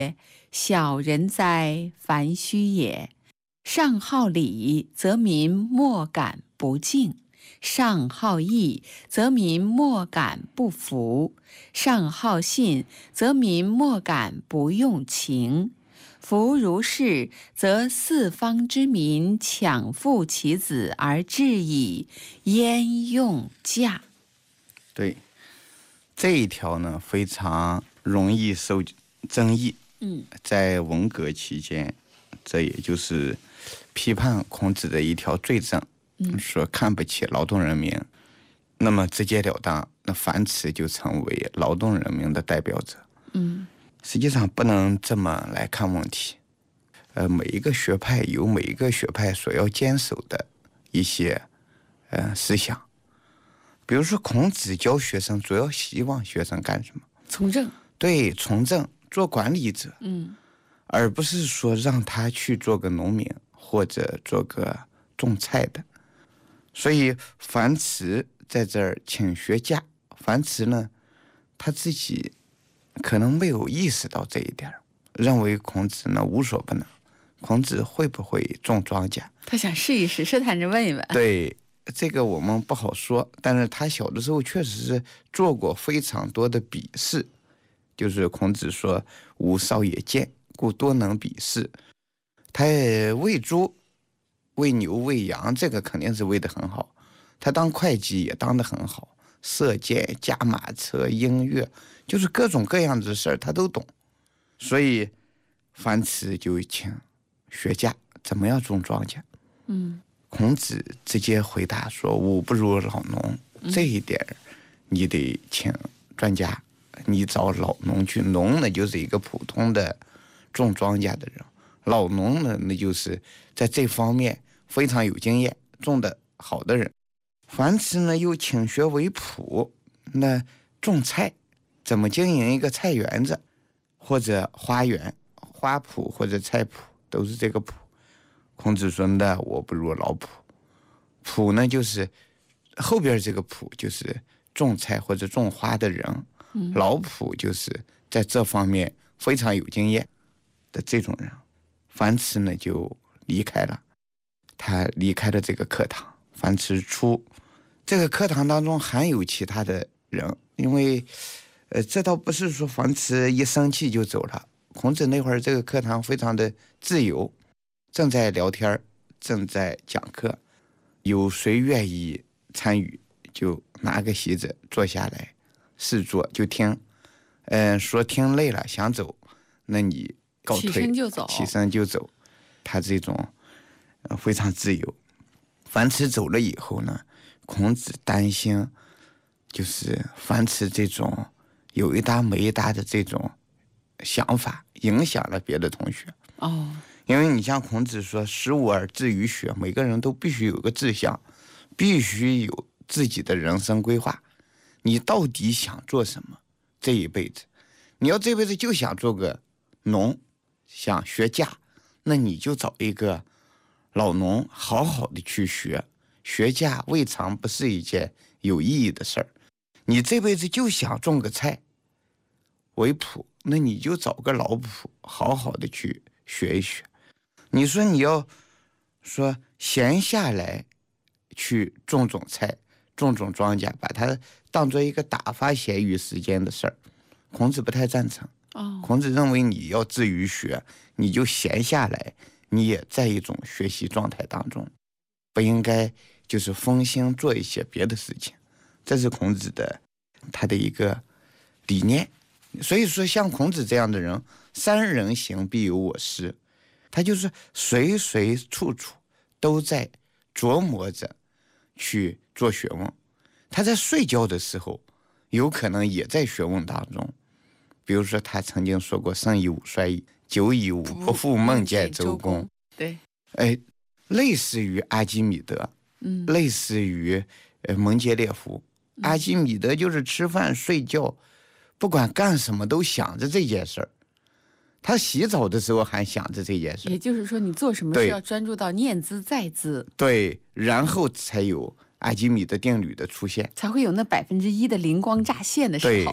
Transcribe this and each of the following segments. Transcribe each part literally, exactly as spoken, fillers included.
小人哉，樊须也！上好礼，则民莫敢不敬；上好义，则民莫敢不服；上好信，则民莫敢不用情。夫如是，则四方之民抢父其子而至矣，焉用嫁？ 对，这一条呢非常容易受争议。 嗯， 在文革期间，这也就是批判孔子的一条罪证，嗯、说看不起劳动人民，那么直截了当，那樊迟就成为劳动人民的代表者。 嗯， 实际上不能这么来看问题。呃，每一个学派有每一个学派所要坚守的一些呃思想。比如说孔子教学生，主要希望学生干什么？ 从政。 对，从政，做管理者。 嗯， 而不是说让他去做个农民或者做个种菜的。所以樊迟在这儿请学驾，樊迟呢他自己可能没有意识到这一点，认为孔子呢无所不能，孔子会不会种庄稼， 他想试一试，试探着问一问。 对，这个我们不好说，但是他小的时候确实是做过非常多的比试，就是孔子说吾少也见，故多能比试。他喂猪、喂牛、喂羊，这个肯定是喂得很好。他当会计也当得很好，射箭、驾马车、音乐，就是各种各样的事儿他都懂。所以樊迟就请学驾，怎么样种庄稼。 嗯， 孔子直接回答说：“吾不如老农。”这一点你得请专家，你找老农去。农呢就是一个普通的种庄稼的人，老农呢那就是在这方面非常有经验、种得好的人。樊迟呢又请学为圃，那种菜怎么经营一个菜园子或者花园、花圃或者菜圃，都是这个圃。孔子说呢，我不如老圃。圃呢就是后边这个圃就是种菜或者种花的人，嗯、老圃就是在这方面非常有经验的这种人。樊迟呢就离开了，他离开了这个课堂。樊迟出这个课堂当中还有其他的人，因为呃，这倒不是说樊迟一生气就走了。孔子那会儿这个课堂非常的自由，正在聊天，正在讲课，有谁愿意参与就拿个席子坐下来试坐就听。嗯、呃，说听累了想走，那你告退， 起身就走， 起身就走。他这种、呃、非常自由。樊迟走了以后呢，孔子担心就是樊迟这种有一搭没一搭的这种想法影响了别的同学。 哦， 因为你像孔子说十五而志于学，每个人都必须有个志向，必须有自己的人生规划。你到底想做什么这一辈子？你要这辈子就想做个农，想学驾，那你就找一个老农好好的去学。学驾未尝不是一件有意义的事儿。你这辈子就想种个菜为圃，那你就找个老圃好好的去学一学。你说你要说闲下来去种种菜、种种庄稼，把它当做一个打发闲余时间的事儿，孔子不太赞成。 哦， 孔子认为你要至于学，你就闲下来，你也在一种学习状态当中，不应该就是分心做一些别的事情。这是孔子的他的一个理念。所以说像孔子这样的人，三人行必有我师，他就是随随处处都在琢磨着去做学问。他在睡觉的时候有可能也在学问当中。比如说他曾经说过生以吾衰矣，久以吾不复梦见周公。 对， 哎，类似于阿基米德， 嗯， 类似于呃蒙杰列夫。阿基米德就是吃饭睡觉不管干什么都想着这件事儿，他洗澡的时候还想着这件事。 也就是说你做什么事要专注到念兹在兹。 对，然后才有阿基米德定律的出现， 才会有那百分之一的灵光乍现的时候。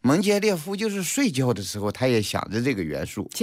蒙杰列夫就是睡觉的时候，他也想着这个元素。